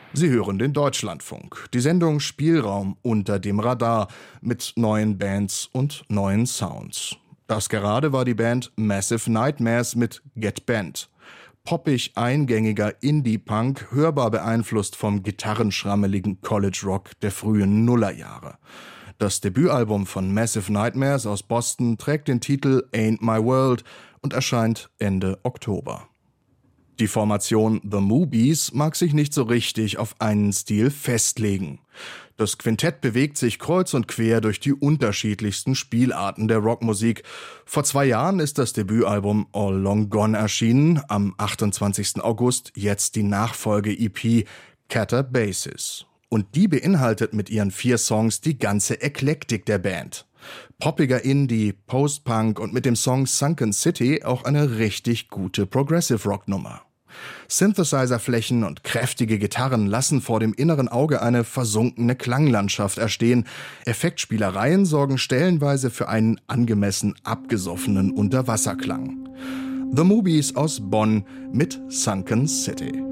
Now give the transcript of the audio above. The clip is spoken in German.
Sie hören den Deutschlandfunk, die Sendung Spielraum unter dem Radar mit neuen Bands und neuen Sounds. Das gerade war die Band Massive Nightmares mit Get Bent. Poppig eingängiger Indie-Punk, hörbar beeinflusst vom gitarrenschrammeligen College-Rock der frühen Nullerjahre. Das Debütalbum von Massive Nightmares aus Boston trägt den Titel Ain't My World und erscheint Ende Oktober. Die Formation The Movies mag sich nicht so richtig auf einen Stil festlegen. Das Quintett bewegt sich kreuz und quer durch die unterschiedlichsten Spielarten der Rockmusik. Vor 2 Jahren ist das Debütalbum All Long Gone erschienen, am 28. August jetzt die Nachfolge-EP Catter Basis. Und die beinhaltet mit ihren 4 Songs die ganze Eklektik der Band. Poppiger Indie, Post-Punk und mit dem Song Sunken City auch eine richtig gute Progressive-Rock-Nummer. Synthesizer-Flächen und kräftige Gitarren lassen vor dem inneren Auge eine versunkene Klanglandschaft erstehen. Effektspielereien sorgen stellenweise für einen angemessen abgesoffenen Unterwasserklang. The Movies aus Bonn mit Sunken City.